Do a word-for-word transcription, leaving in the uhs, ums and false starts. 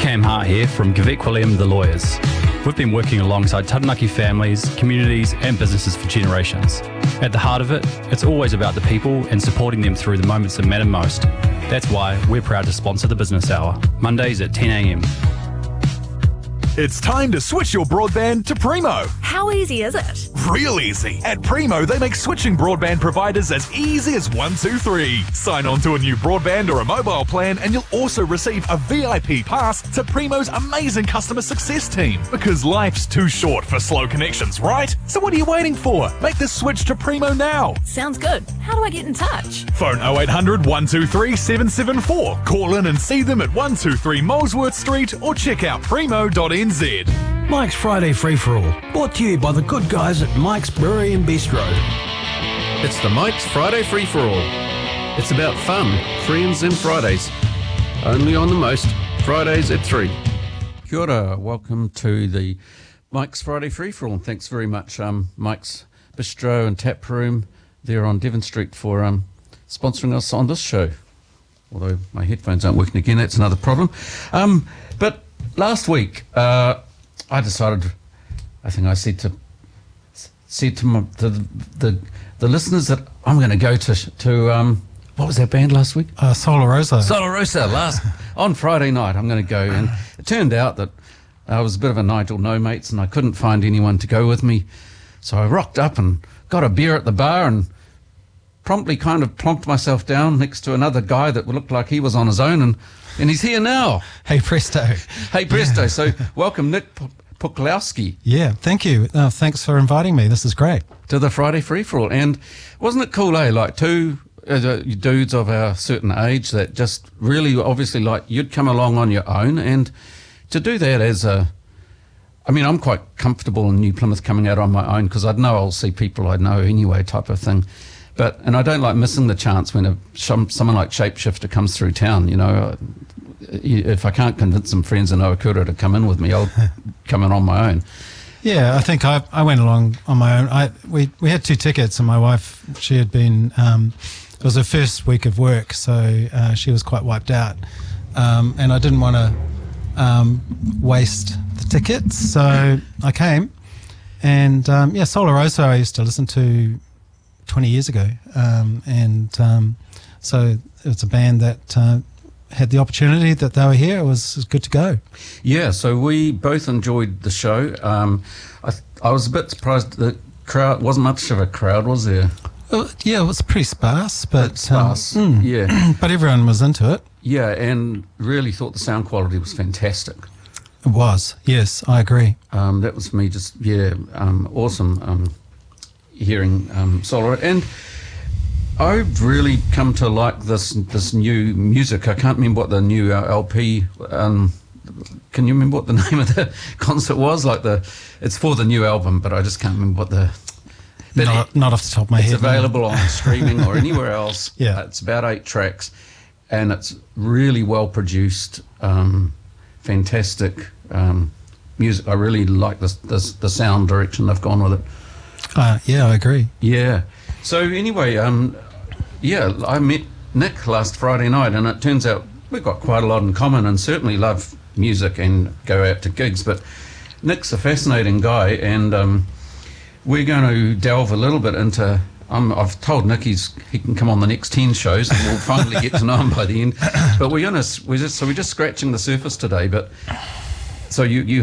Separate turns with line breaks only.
Cam Hart here from Gavek William The Lawyers. We've been working alongside Taranaki families, communities and businesses for generations. At the heart of it, it's always about the people and supporting them through the moments that matter most. That's why we're proud to sponsor the Business Hour, Mondays at ten a m.
It's time to switch your broadband to Primo.
How easy is it?
Real easy. At Primo, they make switching broadband providers as easy as one, two, three. Sign on to a new broadband or a mobile plan and you'll also receive a V I P pass to Primo's amazing customer success team. Because life's too short for slow connections, right? So what are you waiting for? Make the switch to Primo now.
Sounds good. How do I get in touch?
Phone oh eight hundred, one two three, seven seven four. Call in and see them at one two three Molesworth Street or check out primo dot n z.
Mike's Friday Free-for-All, brought to you by the good guys at Mike's Brewery and Bistro.
It's the Mike's Friday Free-for-All. It's about fun, friends and Fridays. Only on the most, Fridays at three. Kia ora, welcome to the Mike's Friday Free-for-All. Thanks very much, um, Mike's Bistro and Tap Room there on Devon Street for um, sponsoring us on this show. Although my headphones aren't working again, that's another problem. Um, but last week, uh, I decided, I think I said to said to, my, to the, the the listeners that I'm going to go to to um, what was that band last week?
Uh, Solar Rosa.
Solar Rosa. Last on Friday night, I'm going to go, and it turned out that I was a bit of a Nigel no mates, and I couldn't find anyone to go with me, so I rocked up and got a beer at the bar and promptly kind of plonked myself down next to another guy that looked like he was on his own, and and he's here now.
Hey presto.
Hey presto. So welcome, Nick P- Puklowski.
Yeah, thank you. Uh, thanks for inviting me. This is great.
To the Friday Free-for-All. And wasn't it cool, eh? Like two uh, dudes of a certain age that just really, obviously, like you'd come along on your own, and to do that as a, I mean, I'm quite comfortable in New Plymouth coming out on my own because I'd know I'll see people I know anyway type of thing. But, and I don't like missing the chance when a, some, someone like Shapeshifter comes through town, you know. If I can't convince some friends in Owakura to come in with me, I'll come in on my own.
Yeah, I think I I went along on my own. I we, we had two tickets, and my wife, she had been, um, it was her first week of work, so uh, she was quite wiped out. Um, and I didn't want to um, waste the tickets, so I came. And um, yeah, Solar Rosa I used to listen to twenty years ago, um, and um, so it's a band that uh, had the opportunity that they were here. It was, it was good to go.
Yeah, so we both enjoyed the show. Um, I, I was a bit surprised the crowd wasn't much of a crowd, was there?
Well, yeah, it was pretty sparse, but
sparse,
um, mm,
yeah,
but everyone was into it.
Yeah, and really thought the sound quality was fantastic.
It was, yes, I agree.
Um, that was for me just yeah, um, awesome. Um, hearing um, Solar, and I've really come to like this this new music. I can't remember what the new uh, L P. Um, can you remember what the name of the concert was? Like the, it's for the new album, but I just can't remember what the.
Not,
it,
not off the top of my
it's
head.
It's available no. on streaming or anywhere else.
Yeah,
uh, it's about eight tracks, and it's really well produced. Um, fantastic um, music. I really like this, this the sound direction they've gone with it.
Uh, yeah, I agree.
Yeah. So anyway, um, yeah, I met Nick last Friday night, and it turns out we've got quite a lot in common, and certainly love music and go out to gigs. But Nick's a fascinating guy, and um, we're going to delve a little bit into. Um, I've told Nick he's, he can come on the next ten shows, and we'll finally get to know him by the end. But we're going to we're just so we're just scratching the surface today. But so you you.